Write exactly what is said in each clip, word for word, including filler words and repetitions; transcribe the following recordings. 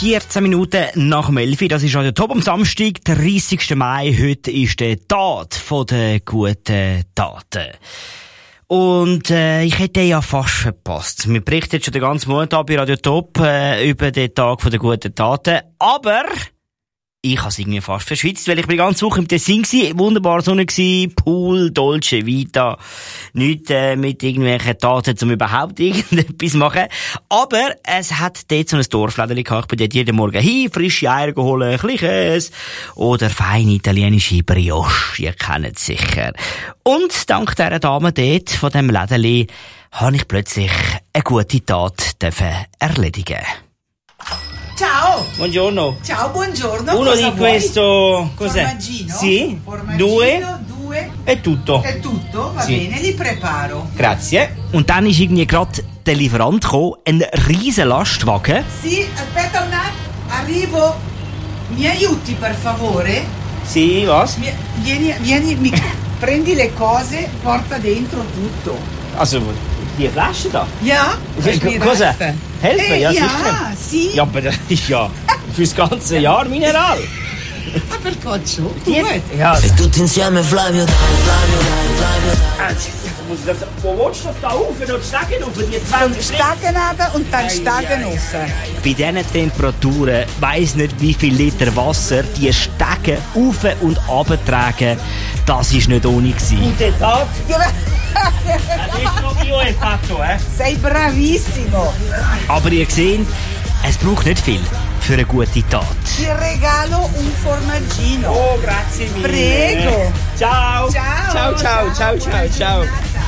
vierzehn Minuten nach dem elf. Das ist Radio Top am Samstag, dreißigsten Mai. Heute ist der Tag von den guten Taten. Und äh, ich hätte den ja fast verpasst. Wir berichten jetzt schon den ganzen Monat bei Radio Top äh, über den Tag von den guten Taten. Aber ich habe es irgendwie fast verschwitzt, weil ich bin die ganze Woche im Tessin gsi, wunderbar Sonne gsi, Pool, Dolce Vita, nichts äh, mit irgendwelchen Taten, um überhaupt irgendetwas machen. Aber es hat dort so ein Dorflädeli gehabt, ich bin dort jeden Morgen hin, frische Eier geholt, ein bisschen Käse oder feine italienische Brioche, ihr kennt es sicher. Und dank dieser Dame dort, von diesem Lädeli, habe ich plötzlich eine gute Tat dürfen erledigen. Ciao! Buongiorno! Ciao, buongiorno! Uno Cosa di questo... Cos'è? Formaggino? Sì, Formaggino, due, due. È tutto. È tutto? Va Sì. bene, li preparo. Grazie. Und dann ist irgendwie gerade der Lieferant gekommen, ein riesen Lastwagen. Sì, aspetta un attimo, arrivo. Mi aiuti per favore? Sì, was? Mi- vieni, vieni, mi, prendi le cose, porta dentro tutto. Also, die Flasche da? Ja? Willst du mir Cosa? helfen? Helfen? Eh, Ja, ja, sicher. sì. Ja, aber das ist ja fürs ganze Jahr Mineral. Ah, per coccio? Die, Gut. ja, E tutti insieme Flavio dai, Flavio dai, Flavio dai. äh, muss ich das, wo willst du das da rauf? Da die Stege rauf, die zwanzig Schritte. Stacken runter und dann Stacken rauf. Bei diesen Temperaturen weiss nicht, wie viel Liter Wasser die Stege rauf und runter tragen. Das war nicht ohne gewesen. Gute Tat. Adesso io hai fatto, eh? Sei bravissimo. Aber ihr seht, es braucht nicht viel für eine gute Tat. Ti regalo un formaggino. Oh, grazie mille. Prego. Ciao. Ciao. Ciao, ciao, ciao, ciao, ciao.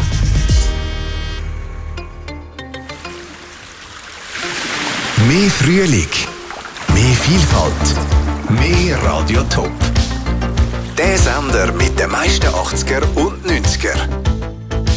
Mehr Frühling, mehr Vielfalt, mehr Radio Top. Der Sender mit den meisten achtziger und neunziger.